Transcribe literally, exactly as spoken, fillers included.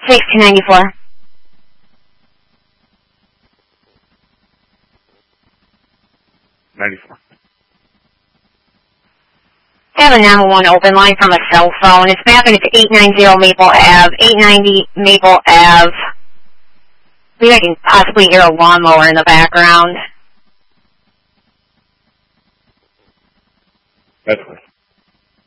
sixteen ninety-four. ninety-four. I have a nine one one open line from a cell phone. It's back into eight ninety Maple Ave, eight ninety Maple Ave. I think I can possibly hear a lawnmower in the background. That's right.